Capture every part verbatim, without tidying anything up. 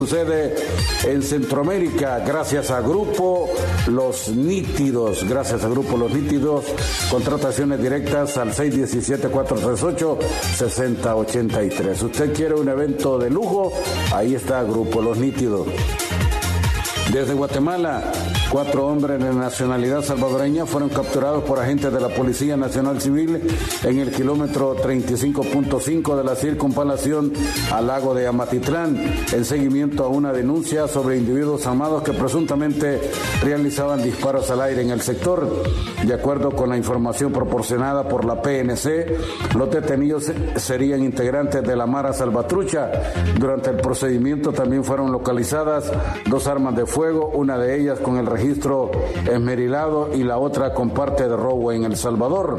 Sucede en Centroamérica gracias a Grupo Los Nítidos, gracias a Grupo Los Nítidos, contrataciones directas al seis uno siete, cuatro tres ocho, seis cero ocho tres. Usted quiere un evento de lujo, ahí está Grupo Los Nítidos. Desde Guatemala, cuatro hombres de nacionalidad salvadoreña fueron capturados por agentes de la Policía Nacional Civil en el kilómetro treinta y cinco punto cinco de la circunvalación al lago de Amatitlán, en seguimiento a una denuncia sobre individuos armados que presuntamente realizaban disparos al aire en el sector. De acuerdo con la información proporcionada por la P N C, los detenidos serían integrantes de la Mara Salvatrucha. Durante el procedimiento también fueron localizadas dos armas de fuego, una de ellas con el registro esmerilado y la otra con parte de robo en El Salvador.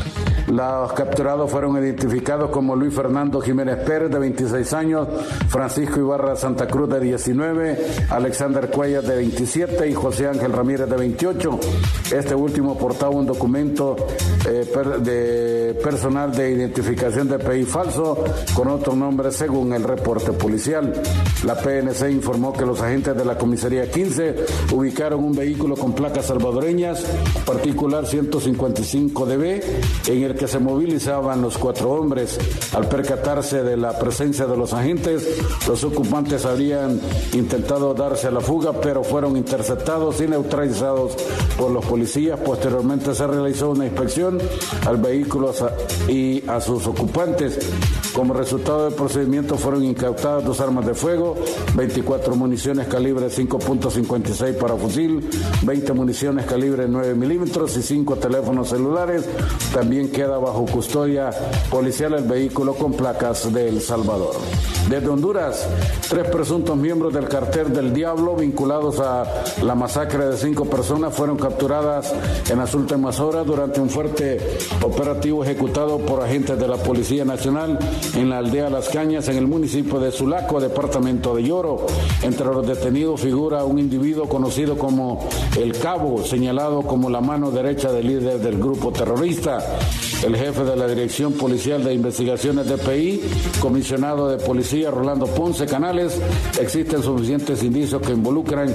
Los capturados fueron identificados como Luis Fernando Jiménez Pérez, de veintiséis años, Francisco Ibarra Santa Cruz, de diecinueve, Alexander Cuellar, de veintisiete, y José Ángel Ramírez, de veintiocho. Este último portaba un documento eh, per, de personal de identificación de P I falso con otro nombre según el reporte policial. La P N C informó que los agentes de la comisaría quince ubicaron un vehículo con placas salvadoreñas, particular ciento cincuenta y cinco D B, en el que se movilizaban los cuatro hombres. Al percatarse de la presencia de los agentes, los ocupantes habrían intentado darse a la fuga, pero fueron interceptados y neutralizados por los policías. Posteriormente se realizó una inspección al vehículo y a sus ocupantes. Como resultado del procedimiento fueron incautadas dos armas de fuego, veinticuatro municiones calibre cinco punto cincuenta y seis para fusil, veinte municiones calibre nueve milímetros y cinco teléfonos celulares. También queda bajo custodia policial el vehículo con placas de El Salvador. Desde Honduras, tres presuntos miembros del Cartel del Diablo vinculados a la masacre de cinco personas fueron capturadas en las últimas horas durante un fuerte operativo ejecutado por agentes de la Policía Nacional en la aldea Las Cañas, en el municipio de Sulaco, departamento de Lloro. Entre los detenidos figura un individuo conocido como El Cabo, señalado como la mano derecha del líder del grupo terrorista. El jefe de la Dirección Policial de Investigaciones de P I, comisionado de policía Rolando Ponce Canales, existen suficientes indicios que involucran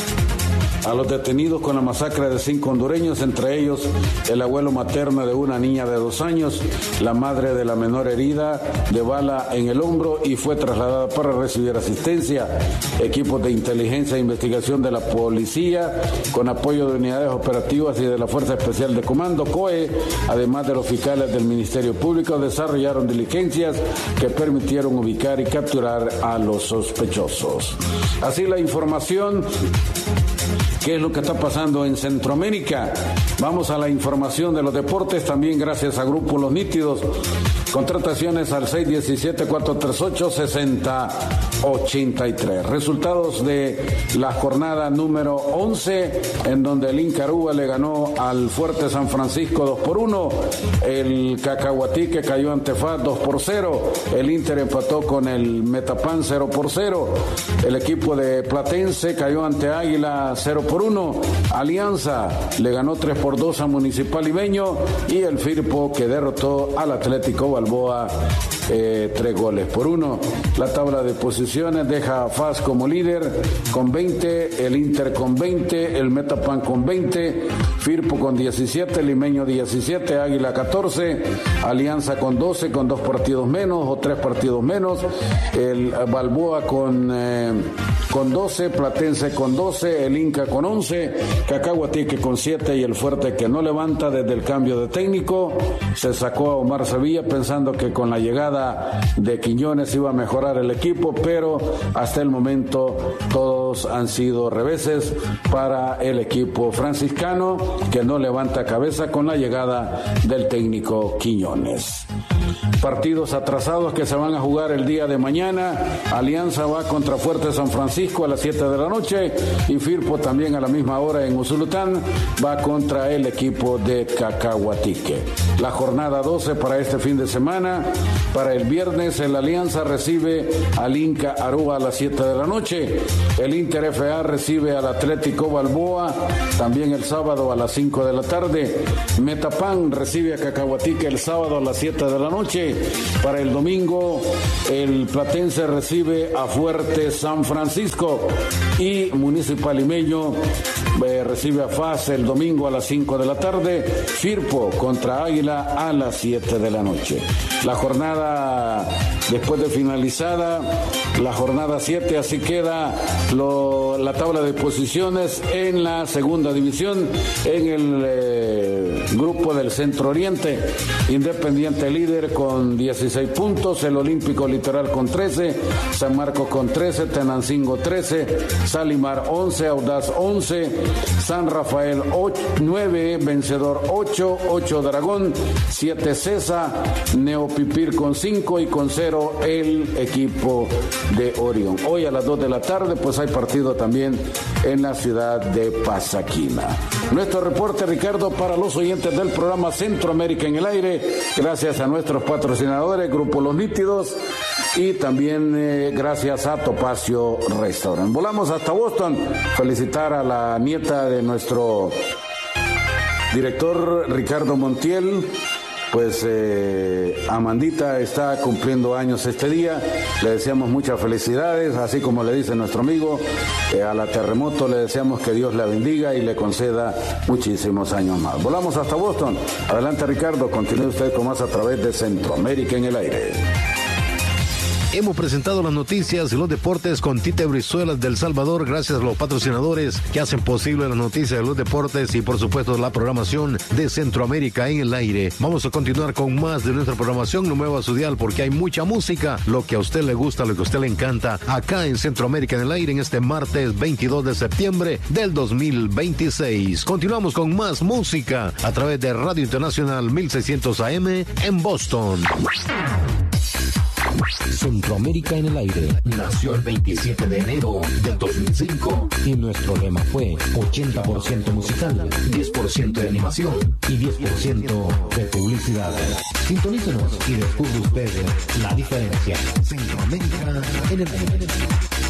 a los detenidos con la masacre de cinco hondureños, entre ellos el abuelo materno de una niña de dos años, la madre de la menor herida de bala en el hombro y fue trasladada para recibir asistencia. Equipos de inteligencia e investigación de la policía, con apoyo de unidades operativas y de la Fuerza Especial de Comando, C O E, además de los fiscales del Ministerio Público, desarrollaron diligencias que permitieron ubicar y capturar a los sospechosos. Así la información. ¿Qué es lo que está pasando en Centroamérica? Vamos a la información de los deportes, también gracias a Grupo Los Nítidos. Contrataciones al seis uno siete, cuatro tres ocho, seis cero ocho tres. Resultados de la jornada número once, en donde el Inca Aruba le ganó al Fuerte San Francisco dos por uno. El Cacahuatique cayó ante F A S dos por cero. El Inter empató con el Metapan cero por cero. El equipo de Platense cayó ante Águila cero por uno. Alianza le ganó tres por dos a Municipal Limeño, y el Firpo, que derrotó al Atlético Balboa eh, tres goles por uno. La tabla de posiciones deja a F A S como líder con veinte, el Inter con veinte, el Metapan con veinte, Firpo con diecisiete, Limeño diecisiete, Águila catorce, Alianza con doce, con dos partidos menos o tres partidos menos, el Balboa con, eh, con doce, Platense con doce, el Inca con once, Cacahuatique con siete, y el Fuerte, que no levanta desde el cambio de técnico, se sacó a Omar Sevilla pensando que con la llegada de Quiñones iba a mejorar el equipo, pero hasta el momento todos han sido reveses para el equipo franciscano, que no levanta cabeza con la llegada del técnico Quiñones. Partidos atrasados que se van a jugar el día de mañana. Alianza va contra Fuerte San Francisco a las siete de la noche, y Firpo también a la misma hora en Usulután va contra el equipo de Cacahuatique. La jornada doce para este fin de semana. Para el viernes, el Alianza recibe al Inca Aruba a las siete de la noche. El Inter F A recibe al Atlético Balboa también el sábado a las cinco de la tarde. Metapan recibe a Cacahuatique el sábado a las siete de la noche. noche. Para el domingo, el Platense recibe a Fuerte San Francisco y Municipal Limeño eh, recibe a F A S el domingo a las cinco de la tarde. Firpo contra Águila a las siete de la noche. La jornada, después de finalizada, la jornada siete, así queda lo, la tabla de posiciones en la segunda división, en el eh, grupo del Centro Oriente. Independiente líder con dieciséis puntos, el Olímpico Litoral con trece, San Marcos con trece, Tenancingo trece, Salimar once, Audaz once, San Rafael nueve, Vencedor ocho, ocho Dragón, siete Cesa, Neopipir con cinco y con cero el equipo de Orión. Hoy a las dos de la tarde pues hay partido también en la ciudad de Pasaquina. Nuestro reporte, Ricardo, para los oyentes del programa Centroamérica en el Aire, gracias a nuestros patrocinadores, Grupo Los Nítidos, y también eh, gracias a Topacio Restaurant. Volamos hasta Boston, felicitar a la nieta de nuestro director Ricardo Montiel. Pues eh, Amandita está cumpliendo años este día, le deseamos muchas felicidades, así como le dice nuestro amigo, eh, a la Terremoto le deseamos que Dios la bendiga y le conceda muchísimos años más. Volamos hasta Boston. Adelante, Ricardo, continúe usted con más a través de Centroamérica en el Aire. Hemos presentado las noticias y los deportes con Tite Brizuela del Salvador, gracias a los patrocinadores que hacen posible las noticias de los deportes y por supuesto la programación de Centroamérica en el Aire. Vamos a continuar con más de nuestra programación, no mueva su dial porque hay mucha música, lo que a usted le gusta, lo que a usted le encanta, acá en Centroamérica en el Aire en este martes veintidós de septiembre del dos mil veintiséis. Continuamos con más música a través de Radio Internacional mil seiscientos A M en Boston. Centroamérica en el Aire nació el veintisiete de enero del dos mil cinco y nuestro lema fue ochenta por ciento musical, diez por ciento de animación y diez por ciento de publicidad. Sintonícenos y descubre usted la diferencia. Centroamérica en el Aire.